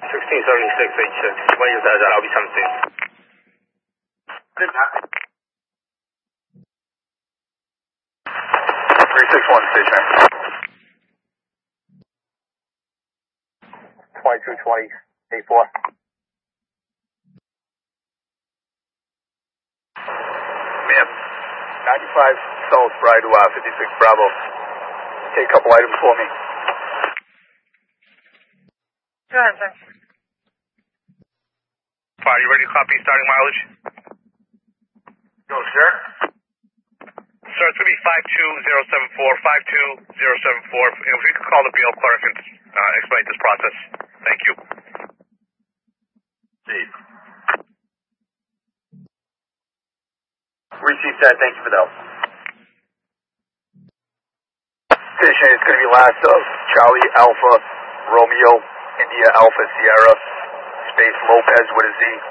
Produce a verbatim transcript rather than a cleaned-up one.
sixteen seventy-six H six. When you guys are, I'll be seventeen. Good night. three six one station. twenty-two twenty, eight four. Ma'am, ninety-five South Bridewell, fifty-six Bravo. Take a couple items for me. Go ahead, sir. Are you ready to copy starting mileage? Go, sir. Sir, it's going to be five two zero seven four, five two zero seven four. If we could call the B L clerk and uh, explain this process. Thank you. Steve. Received that. Thank you for the help. Station, it's going to be last of Charlie Alpha Romeo India Alpha Sierra space Lopez with a Z.